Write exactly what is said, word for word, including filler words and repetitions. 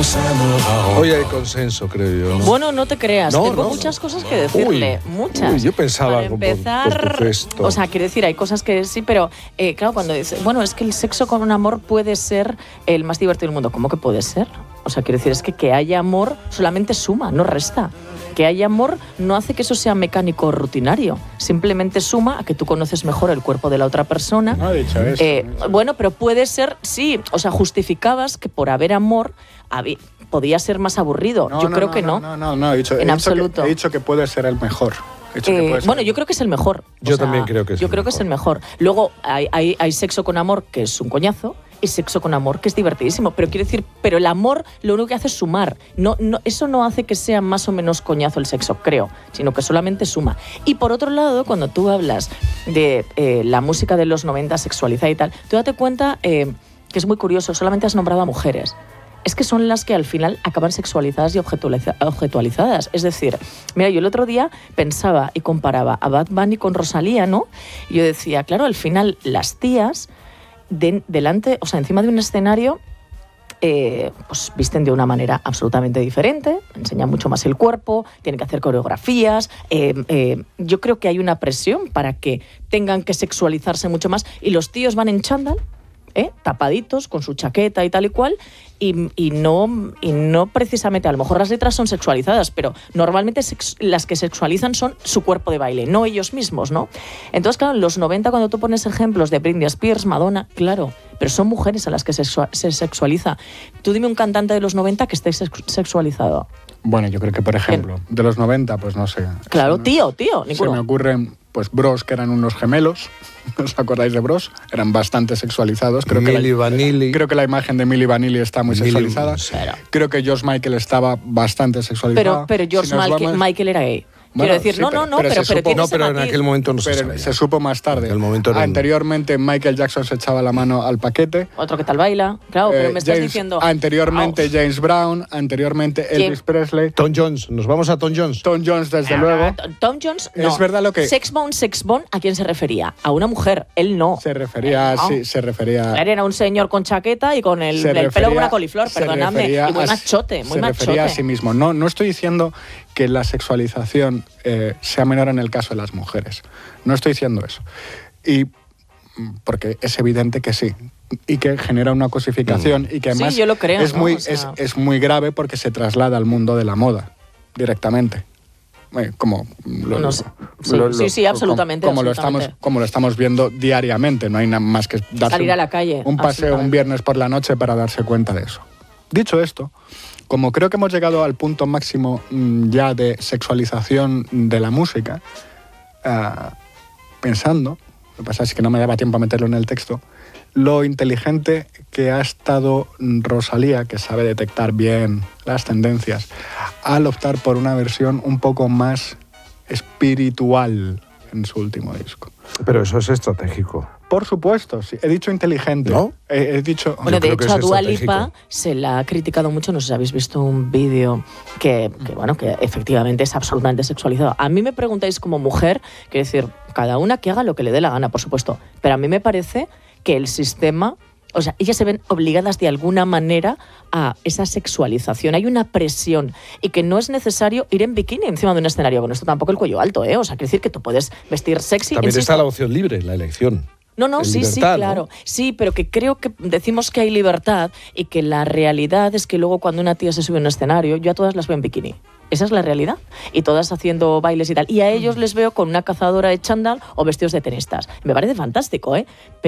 Hoy hay consenso, creo yo, ¿no? Bueno, no te creas, no, tengo no. muchas cosas que decirle, Uy, muchas. Uy, yo pensaba Para empezar, por, por esto. o sea, quiero decir, hay cosas que sí, pero eh, claro, cuando dices, bueno, es que el sexo con un amor puede ser el más divertido del mundo. ¿Cómo que puede ser? O sea, quiero decir, es que que haya amor solamente suma, no resta. Que haya amor no hace que eso sea mecánico o rutinario. Simplemente suma a que tú conoces mejor el cuerpo de la otra persona. No he dicho eso. Eh, no he dicho bueno, pero puede ser, sí, o sea, justificabas que por haber amor había, podía ser más aburrido. No, yo no, creo no, que no. No, no, no, he dicho, En he dicho absoluto. Que, he dicho que puede ser el mejor. He dicho que Eh, puede ser bueno, el yo creo que es el mejor. O Yo sea, también creo que es Yo el creo que es el mejor. Luego hay, hay, hay sexo con amor, que es un coñazo, y sexo con amor, que es divertidísimo. Pero quiero decir, pero el amor lo único que hace es sumar. No, no, eso no hace que sea más o menos coñazo el sexo, creo, sino que solamente suma. Y por otro lado, cuando tú hablas de eh, la música de los noventa sexualizada y tal, tú date cuenta eh, que es muy curioso, solamente has nombrado a mujeres. Es que son las que al final acaban sexualizadas y objetualiza- objetualizadas. Es decir, mira, yo el otro día pensaba y comparaba a Bad Bunny con Rosalía, ¿no? Y yo decía, claro, al final las tías, de, delante, o sea, encima de un escenario, eh, pues visten de una manera absolutamente diferente, enseñan mucho más el cuerpo, tienen que hacer coreografías. Eh, eh, yo creo que hay una presión para que tengan que sexualizarse mucho más y los tíos van en chándal, ¿eh? tapaditos, con su chaqueta y tal y cual, y, y, no, y no precisamente, a lo mejor las letras son sexualizadas, pero normalmente sex, las que sexualizan son su cuerpo de baile, no ellos mismos, ¿no? Entonces, claro, en los noventa, cuando tú pones ejemplos de Britney Spears, Madonna, claro, pero son mujeres a las que se, se sexualiza. Tú dime un cantante de los noventa que esté sex, sexualizado. Bueno, yo creo que, por ejemplo, ¿Quién? de los noventa, pues no sé. Claro, no, tío, tío, se ninguno. me ocurren, pues, Bros, que eran unos gemelos. ¿Os acordáis de Bros? Eran bastante sexualizados. Creo que, Milli la, Vanilli. creo que la imagen de Milli Vanilli está muy Milli, sexualizada. pero- Creo que George Michael estaba bastante sexualizado. Pero, pero George Si nos Michael, vamos- Michael era gay. Bueno, Quiero decir, sí, no, pero- no, no, pero pero, se pero, supo- tiene No, ese pero en matiz. aquel momento no se Pero sabía. se supo más tarde. En aquel momento era un- Anteriormente, Michael Jackson se echaba la mano al paquete. Otro que tal baila. Claro, pero Eh, me estás James- diciendo... Anteriormente, Au. James Brown. Anteriormente, Elvis James- Presley. Tom Jones, nos vamos a Tom Jones. Tom Jones, desde Ah, luego. Tom Jones, no. Es verdad lo que- Sexbone, Sexbone, ¿a quién se refería? A una mujer, él no. Se refería, Él no. sí, se refería. Él era un señor con chaqueta y con el, se el pelo refería- como una coliflor, se perdóname. refería Y muy a- machote, muy se machote. refería a sí mismo. No, no estoy diciendo que la sexualización eh, sea menor en el caso de las mujeres. No estoy diciendo eso. Y mm, porque es evidente que sí. Y que genera una cosificación y que además Sí, yo lo creo, es, ¿no? muy, O sea- es, es muy grave porque se traslada al mundo de la moda directamente. Eh, Como lo- No sé. Sí, sí, sí, absolutamente, Como, como lo absolutamente. estamos, como lo estamos viendo diariamente. No hay nada más que darse Salir a un- la calle, un paseo un absolutamente. viernes por la noche para darse cuenta de eso. Dicho esto, como creo que hemos llegado al punto máximo mm, ya de sexualización de la música, ah, pensando, lo que pasa es que no me daba tiempo a meterlo en el texto, lo inteligente que ha estado Rosalía, que sabe detectar bien las tendencias, al optar por una versión un poco más espiritual en su último disco. Pero eso es estratégico. Por supuesto, sí. He dicho inteligente. ¿No? He, he dicho... Bueno, de creo que hecho, a es Dua estratégico. Lipa se la ha criticado mucho. No sé si habéis visto un vídeo que, que, bueno, que efectivamente es absolutamente sexualizado. A mí me preguntáis como mujer, quiero decir, cada una que haga lo que le dé la gana, por supuesto. Pero a mí me parece que el sistema... O sea, ellas se ven obligadas de alguna manera a esa sexualización. Hay una presión y que no es necesario ir en bikini encima de un escenario. Con esto tampoco el cuello alto, ¿eh? O sea, quiero decir que tú puedes vestir sexy. También insisto. está la opción libre, la elección. No, no, En sí, sí, libertad, ¿no? claro. Sí, pero que creo que decimos que hay libertad y que la realidad es que luego cuando una tía se sube a un escenario, yo a todas las veo en bikini. Esa es la realidad. Y todas haciendo bailes y tal. Y a ellos les veo con una cazadora de chándal o vestidos de tenistas. Me parece fantástico, ¿eh?